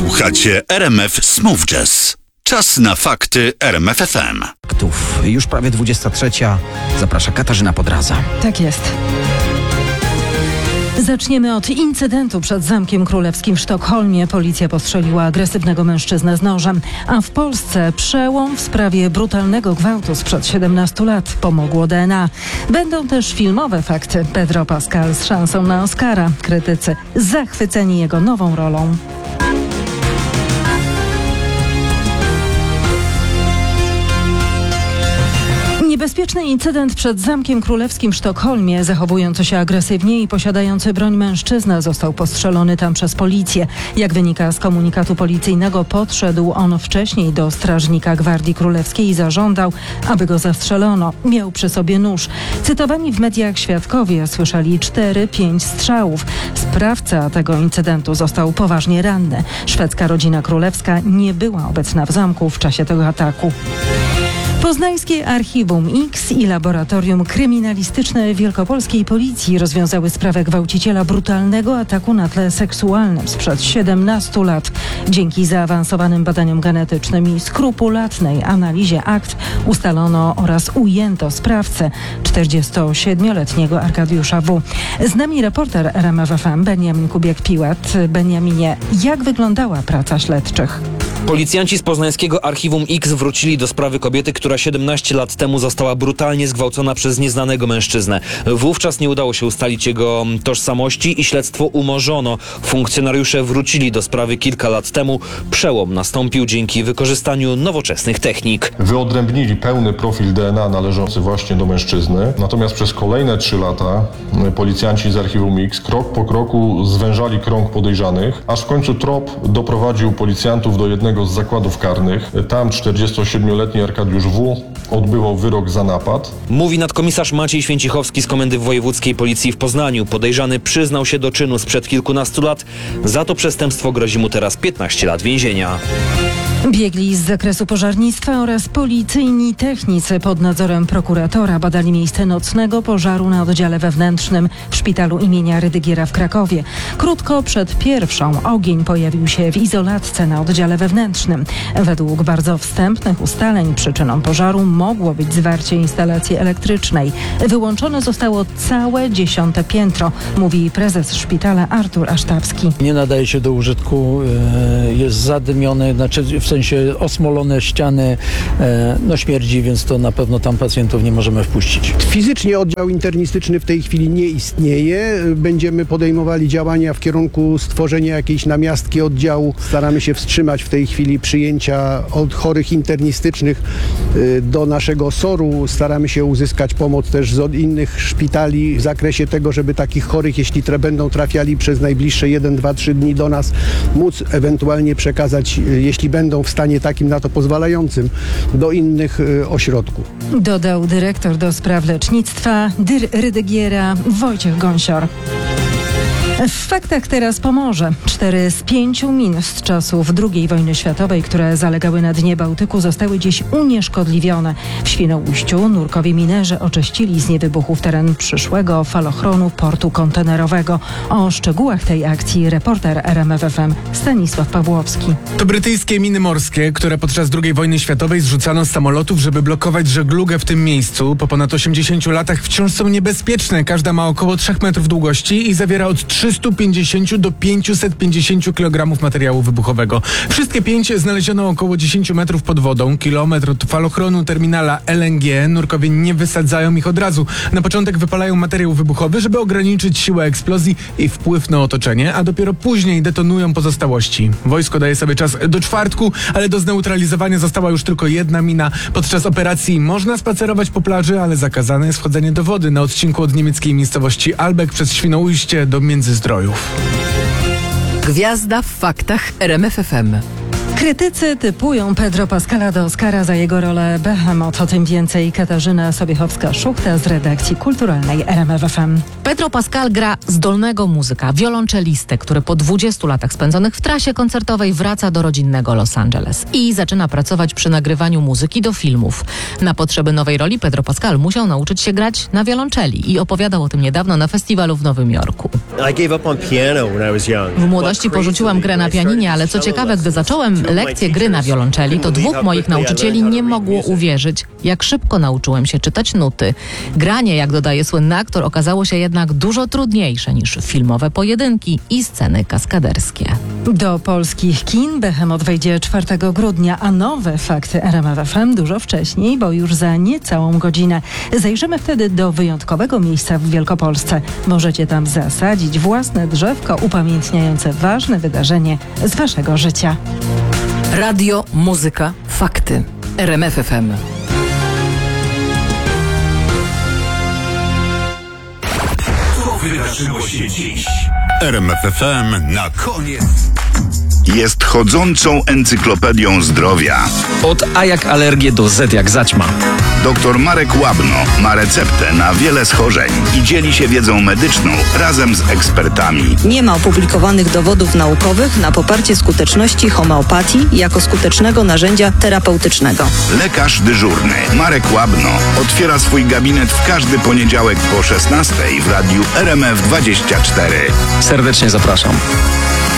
Słuchacie RMF Smooth Jazz. Czas na fakty RMF FM. Już prawie 23. Zaprasza Katarzyna Podraza. Tak jest. Zaczniemy od incydentu przed Zamkiem Królewskim w Sztokholmie. Policja postrzeliła agresywnego mężczyznę z nożem. A w Polsce przełom w sprawie brutalnego gwałtu sprzed 17 lat. Pomogło DNA. Będą też filmowe fakty. Pedro Pascal z szansą na Oscara. Krytycy zachwyceni jego nową rolą. Niebezpieczny incydent przed Zamkiem Królewskim w Sztokholmie. Zachowujący się agresywnie i posiadający broń mężczyzna został postrzelony tam przez policję. Jak wynika z komunikatu policyjnego, podszedł on wcześniej do strażnika Gwardii Królewskiej i zażądał, aby go zastrzelono. Miał przy sobie nóż. Cytowani w mediach świadkowie słyszeli 4-5 strzałów. Sprawca tego incydentu został poważnie ranny. Szwedzka rodzina królewska nie była obecna w zamku w czasie tego ataku. Poznańskie Archiwum X i Laboratorium Kryminalistyczne Wielkopolskiej Policji rozwiązały sprawę gwałciciela brutalnego ataku na tle seksualnym sprzed 17 lat. Dzięki zaawansowanym badaniom genetycznym i skrupulatnej analizie akt ustalono oraz ujęto sprawcę, 47-letniego Arkadiusza W. Z nami reporter RMF FM Beniamin Kubiak-Piłat. Beniaminie, jak wyglądała praca śledczych? Policjanci z poznańskiego Archiwum X wrócili do sprawy kobiety, która 17 lat temu została brutalnie zgwałcona przez nieznanego mężczyznę. Wówczas nie udało się ustalić jego tożsamości i śledztwo umorzono. Funkcjonariusze wrócili do sprawy kilka lat temu. Przełom nastąpił dzięki wykorzystaniu nowoczesnych technik. Wyodrębnili pełny profil DNA należący właśnie do mężczyzny. Natomiast przez kolejne 3 lata policjanci z Archiwum X krok po kroku zwężali krąg podejrzanych, aż w końcu trop doprowadził policjantów do jednego z zakładów karnych. Tam 47-letni Arkadiusz W. odbywał wyrok za napad. Mówi nadkomisarz Maciej Święcichowski z Komendy Wojewódzkiej Policji w Poznaniu. Podejrzany przyznał się do czynu sprzed kilkunastu lat. Za to przestępstwo grozi mu teraz 15 lat więzienia. Biegli z zakresu pożarnictwa oraz policyjni technicy pod nadzorem prokuratora badali miejsce nocnego pożaru na oddziale wewnętrznym w szpitalu imienia Rydygiera w Krakowie. Krótko przed pierwszą ogień pojawił się w izolatce na oddziale wewnętrznym. Według bardzo wstępnych ustaleń przyczyną pożaru mogło być zwarcie instalacji elektrycznej. Wyłączone zostało całe 10. piętro, mówi prezes szpitala Artur Asztawski. Nie nadaje się do użytku, jest zadymione, w sensie osmolone ściany, śmierdzi, więc to na pewno tam pacjentów nie możemy wpuścić. Fizycznie oddział internistyczny w tej chwili nie istnieje. Będziemy podejmowali działania w kierunku stworzenia jakiejś namiastki oddziału. Staramy się wstrzymać w tej chwili przyjęcia od chorych internistycznych do naszego SOR-u. Staramy się uzyskać pomoc też z innych szpitali w zakresie tego, żeby takich chorych, jeśli będą trafiali przez najbliższe 1, 2, 3 dni do nas, móc ewentualnie przekazać, jeśli będą w stanie takim na to pozwalającym, do innych ośrodków. Dodał dyrektor do spraw lecznictwa Rydygiera Wojciech Gąsior. W faktach teraz Pomorze. 4 z 5 min z czasów II wojny światowej, które zalegały na dnie Bałtyku, zostały dziś unieszkodliwione. W Świnoujściu nurkowie minerzy oczyścili z niewybuchów teren przyszłego falochronu portu kontenerowego. O szczegółach tej akcji reporter RMF FM Stanisław Pawłowski. To brytyjskie miny morskie, które podczas II wojny światowej zrzucano z samolotów, żeby blokować żeglugę w tym miejscu. Po ponad 80 latach wciąż są niebezpieczne. Każda ma około 3 metrów długości i zawiera od 350 do 550 kg materiału wybuchowego. Wszystkie 5 znaleziono około 10 metrów pod wodą, kilometr od falochronu terminala LNG. Nurkowie nie wysadzają ich od razu. Na początek wypalają materiał wybuchowy, żeby ograniczyć siłę eksplozji i wpływ na otoczenie, a dopiero później detonują pozostałości. Wojsko daje sobie czas do czwartku, ale do zneutralizowania została już tylko jedna mina. Podczas operacji można spacerować po plaży, ale zakazane jest wchodzenie do wody na odcinku od niemieckiej miejscowości Albek przez Świnoujście do Międzyzdrojów. Gwiazda w faktach RMF FM. Krytycy typują Pedro Pascala do Oscara za jego rolę Behemoth. O tym więcej Katarzyna Sobiechowska-Szuchta z redakcji kulturalnej RMF FM. Pedro Pascal gra zdolnego muzyka, wiolonczelistę, który po 20 latach spędzonych w trasie koncertowej wraca do rodzinnego Los Angeles i zaczyna pracować przy nagrywaniu muzyki do filmów. Na potrzeby nowej roli Pedro Pascal musiał nauczyć się grać na wiolonczeli i opowiadał o tym niedawno na festiwalu w Nowym Jorku. W młodości porzuciłam grę na pianinie, ale co ciekawe, gdy zacząłem lekcje gry na wiolonczeli, to 2 moich nauczycieli nie mogło uwierzyć, jak szybko nauczyłem się czytać nuty. Granie, jak dodaje słynny aktor, okazało się jednak dużo trudniejsze niż filmowe pojedynki i sceny kaskaderskie. Do polskich kin Behemoth wejdzie 4 grudnia, a nowe fakty RMF FM dużo wcześniej, bo już za niecałą godzinę. Zajrzymy wtedy do wyjątkowego miejsca w Wielkopolsce. Możecie tam zasadzić własne drzewko upamiętniające ważne wydarzenie z waszego życia. Radio, muzyka, fakty. RMF FM. Co wydarzyło się dziś? RMF FM na koniec. Jest chodzącą encyklopedią zdrowia. Od A jak alergię do Z jak zaćma. Dr Marek Łabno ma receptę na wiele schorzeń i dzieli się wiedzą medyczną razem z ekspertami. Nie ma opublikowanych dowodów naukowych na poparcie skuteczności homeopatii jako skutecznego narzędzia terapeutycznego. Lekarz dyżurny Marek Łabno otwiera swój gabinet w każdy poniedziałek po 16:00 w radiu RMF 24. Serdecznie zapraszam.